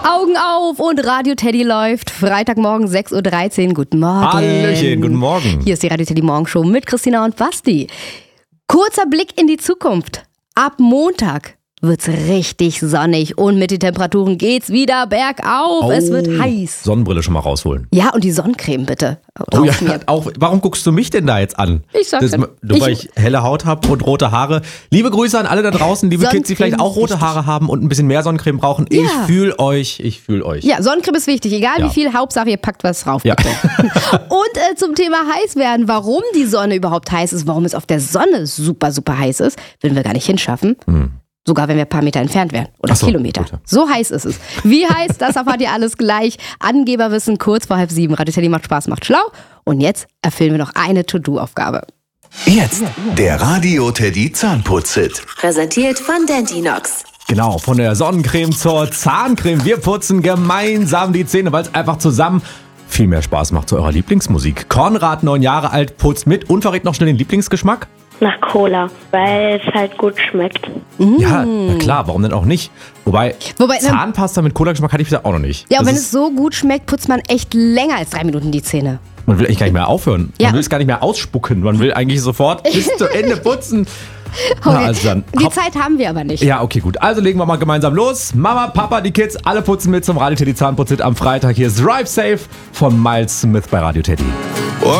Augen auf und Radio Teddy läuft. Freitagmorgen 6.13 Uhr. Guten Morgen. Hallöchen, guten Morgen. Hier ist die Radio Teddy Morgenshow mit Christina und Basti. Kurzer Blick in die Zukunft. Ab Montag wird's richtig sonnig und mit den Temperaturen geht's wieder bergauf. Es wird heiß. Sonnenbrille schon mal rausholen. Ja, und die Sonnencreme bitte. Oh ja, warum guckst du mich denn da jetzt an? Ich sag Nur weil ich helle Haut habe und rote Haare. Liebe Grüße an alle da draußen, liebe Kids, die vielleicht auch rote Haare haben und ein bisschen mehr Sonnencreme brauchen. Ja. Ich fühle euch. Ja, Sonnencreme ist wichtig, egal wie viel, Hauptsache ihr packt was drauf. Ja. Und zum Thema heiß werden, warum die Sonne überhaupt heiß ist, warum es auf der Sonne super, super heiß ist, würden wir gar nicht hinschaffen. Sogar wenn wir ein paar Meter entfernt wären. Oder Kilometer. Gut. So heiß ist es. Wie heiß, das erfahrt ihr alles gleich. Angeberwissen kurz vor 6:30. Radio Teddy macht Spaß, macht schlau. Und jetzt erfüllen wir noch eine To-Do-Aufgabe. Jetzt der Radio Teddy Zahnputz-Hit. Präsentiert von Dentinox. Genau, von der Sonnencreme zur Zahncreme. Wir putzen gemeinsam die Zähne, weil es einfach zusammen viel mehr Spaß macht zu eurer Lieblingsmusik. Konrad, 9 Jahre alt, putzt mit und verrät noch schnell den Lieblingsgeschmack. Nach Cola, weil es halt gut schmeckt. Ja, na klar, warum denn auch nicht? Wobei Zahnpasta mit Cola-Geschmack hatte ich bisher auch noch nicht. Ja, und wenn es so gut schmeckt, putzt man echt länger als 3 Minuten die Zähne. Man will eigentlich gar nicht mehr aufhören. Ja. Man will es gar nicht mehr ausspucken. Man will eigentlich sofort bis zu Ende putzen. Okay. Na, also dann, Die Zeit haben wir aber nicht. ja, okay, gut. Also legen wir mal gemeinsam los. Mama, Papa, die Kids, alle putzen mit zum Radio Teddy Zahnputz am Freitag. Hier ist Drive Safe von Miles Smith bei Radio Teddy.